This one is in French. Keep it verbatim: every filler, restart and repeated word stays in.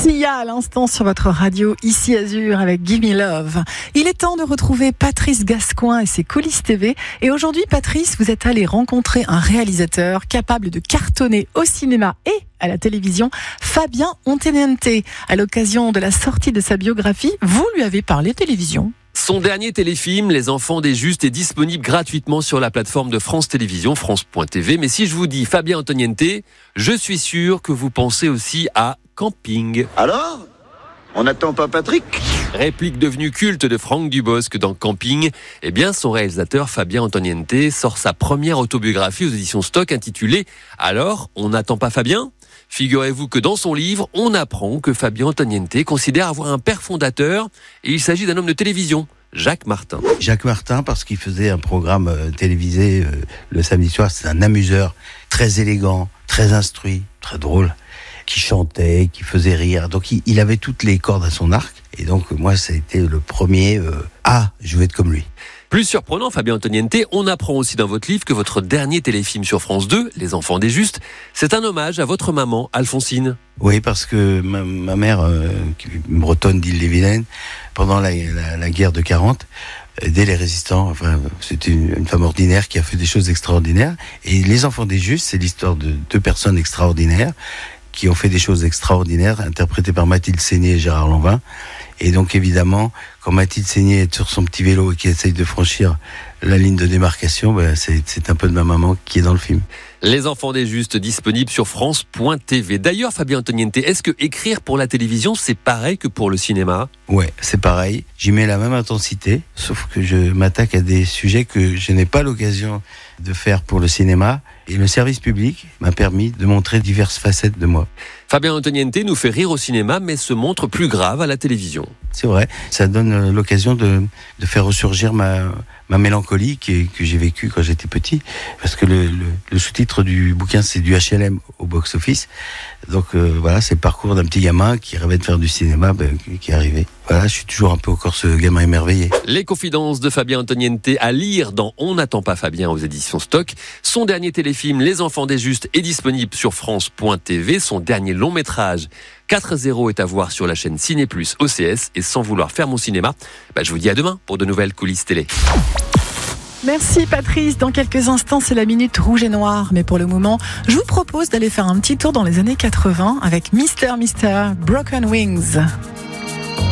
Sia à l'instant sur votre radio Ici Azur avec Give Me Love. Il est temps de retrouver Patrice Gascoin et ses coulisses T V. Et aujourd'hui, Patrice, vous êtes allé rencontrer un réalisateur capable de cartonner au cinéma et à la télévision, Fabien Otteniente. À l'occasion de la sortie de sa biographie, vous lui avez parlé télévision. Son dernier téléfilm, Les Enfants des Justes, est disponible gratuitement sur la plateforme de France Télévisions, France point T V. Mais si je vous dis Fabien Otteniente, je suis sûr que vous pensez aussi à Camping. Alors ? On n'attend pas Patrick ? Réplique devenue culte de Franck Dubosc dans Camping, eh bien son réalisateur Fabien Otteniente sort sa première autobiographie aux éditions Stock intitulée « Alors, on n'attend pas Fabien ?» Figurez-vous que dans son livre, on apprend que Fabien Otteniente considère avoir un père fondateur et il s'agit d'un homme de télévision, Jacques Martin. Jacques Martin, parce qu'il faisait un programme euh, télévisé euh, le samedi soir, c'est un amuseur très élégant, très instruit, très drôle, qui chantait, qui faisait rire. Donc il, il avait toutes les cordes à son arc. Et donc moi, ça a été le premier euh, ah, je veux être comme lui. Plus surprenant, Fabien Otteniente, on apprend aussi dans votre livre que votre dernier téléfilm sur France deux, Les Enfants des Justes, c'est un hommage à votre maman, Alphonsine. Oui, parce que ma, ma mère, euh, bretonne d'Ille-et-Vilaine, pendant la, la, la guerre de quarante, aidait les résistants. Enfin, c'était une, une femme ordinaire qui a fait des choses extraordinaires. Et Les Enfants des Justes, c'est l'histoire de deux personnes extraordinaires qui ont fait des choses extraordinaires, interprétées par Mathilde Seigné et Gérard Lanvin. Et donc évidemment, quand Mathilde Seigné est sur son petit vélo et qui essaye de franchir la ligne de démarcation, ben c'est, c'est un peu de ma maman qui est dans le film. Les Enfants des Justes, disponibles sur France point T V. D'ailleurs, Fabien Otteniente, est-ce que écrire pour la télévision, c'est pareil que pour le cinéma ? Ouais, c'est pareil. J'y mets la même intensité, sauf que je m'attaque à des sujets que je n'ai pas l'occasion de faire pour le cinéma. Et le service public m'a permis de montrer diverses facettes de moi. Fabien Otteniente nous fait rire au cinéma, mais se montre plus grave à la télévision. C'est vrai, ça donne l'occasion de, de faire ressurgir ma, ma mélancolie qui, que j'ai vécue quand j'étais petit. Parce que le, le, le sous-titre du bouquin, c'est du H L M au box-office. Donc euh, voilà, c'est le parcours d'un petit gamin qui rêvait de faire du cinéma, ben, qui est arrivé. Voilà, je suis toujours un peu encore ce gamin émerveillé. Les confidences de Fabien Otteniente à lire dans On n'attend pas Fabien aux éditions Stock. Son dernier téléfilm, Les Enfants des Justes, est disponible sur France point T V. Son dernier long métrage, quatre zéro, est à voir sur la chaîne Ciné Plus O C S. Et sans vouloir faire mon cinéma, bah, je vous dis à demain pour de nouvelles coulisses télé. Merci Patrice. Dans quelques instants, c'est la minute rouge et noire. Mais pour le moment, je vous propose d'aller faire un petit tour dans les années quatre-vingts avec Mister Mister Broken Wings.